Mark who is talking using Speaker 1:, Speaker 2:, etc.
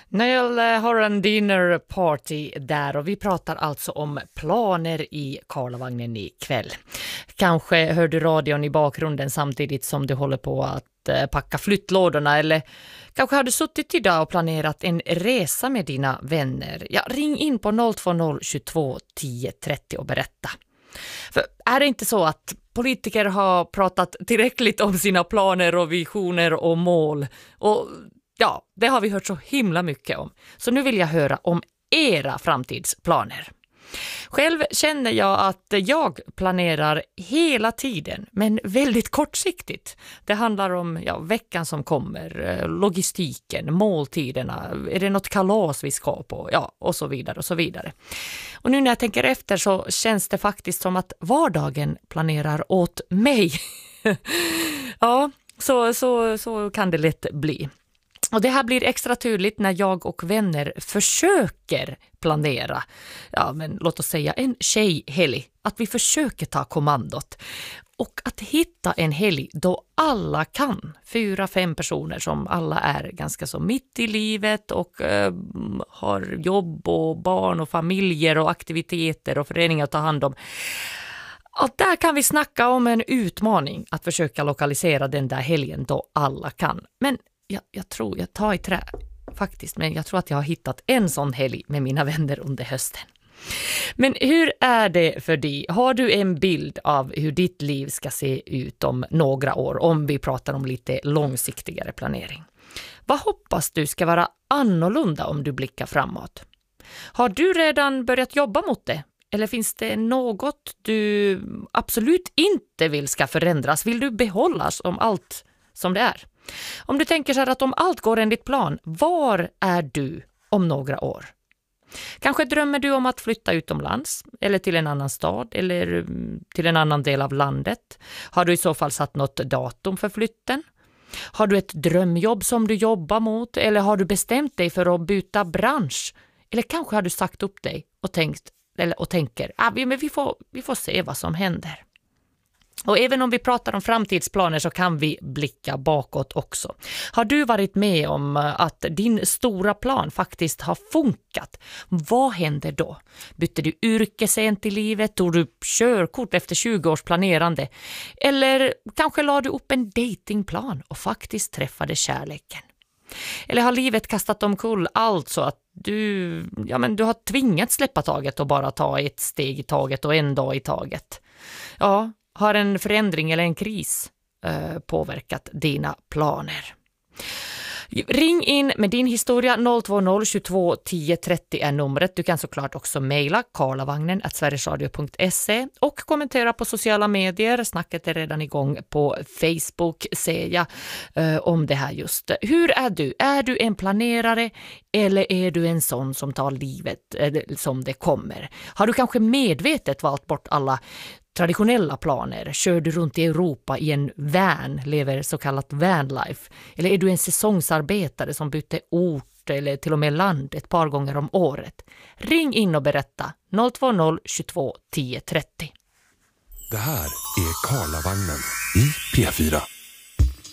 Speaker 1: Niall Horan Dinner Party där, och vi pratar alltså om planer i Karlavagnen ikväll. Kanske hör du radion i bakgrunden samtidigt som du håller på att packa flyttlådorna, eller kanske har du suttit idag och planerat en resa med dina vänner. Ja, ring in på 020 22 10 30 och berätta. För är det inte så att politiker har pratat tillräckligt om sina planer och visioner och mål? Och ja, det har vi hört så himla mycket om. Så nu vill jag höra om era framtidsplaner. Själv känner jag att jag planerar hela tiden, men väldigt kortsiktigt. Det handlar om veckan som kommer, logistiken, måltiderna, är det något kalas vi ska på, och så vidare och så vidare. Och nu när jag tänker efter så känns det faktiskt som att vardagen planerar åt mig. Ja, så kan det lätt bli. Och det här blir extra tydligt när jag och vänner försöker planera, men låt oss säga en tjejhelg, att vi försöker ta kommandot och att hitta en helg då alla kan, 4-5 personer som alla är ganska så mitt i livet och har jobb och barn och familjer och aktiviteter och föreningar att ta hand om. Och där kan vi snacka om en utmaning att försöka lokalisera den där helgen då alla kan. Men jag tror, jag tar i trä faktiskt, men jag tror att jag har hittat en sån helg med mina vänner under hösten. Men hur är det för dig? Har du en bild av hur ditt liv ska se ut om några år, om vi pratar om lite långsiktigare planering? Vad hoppas du ska vara annorlunda om du blickar framåt? Har du redan börjat jobba mot det? Eller finns det något du absolut inte vill ska förändras? Vill du behållas om allt som det är? Om du tänker så här att om allt går enligt plan, var är du om några år? Kanske drömmer du om att flytta utomlands eller till en annan stad eller till en annan del av landet. Har du i så fall satt något datum för flytten? Har du ett drömjobb som du jobbar mot, eller har du bestämt dig för att byta bransch? Eller kanske har du sagt upp dig och tänker men vi får se vad som händer. Och även om vi pratar om framtidsplaner så kan vi blicka bakåt också. Har du varit med om att din stora plan faktiskt har funkat? Vad händer då? Bytte du yrke sent i livet? Tog du körkort efter 20 års planerande? Eller kanske la du upp en datingplan och faktiskt träffade kärleken? Eller har livet kastat omkull allt så att du har tvingats släppa taget och bara ta ett steg i taget och en dag i taget? Ja, har en förändring eller en kris påverkat dina planer? Ring in med din historia. 020 22 10 30 är numret. Du kan såklart också mejla karlavagnen@sverigesradio.se och kommentera på sociala medier. Snacket är redan igång på Facebook, ser jag, om det här just. Hur är du? Är du en planerare eller är du en sån som tar livet som det kommer? Har du kanske medvetet valt bort alla traditionella planer? Kör du runt i Europa i en van, lever så kallat vanlife? Eller är du en säsongsarbetare som byter ort eller till och med land ett par gånger om året? Ring in och berätta. 020 22 10 30.
Speaker 2: Det här är Karlavagnen i P4.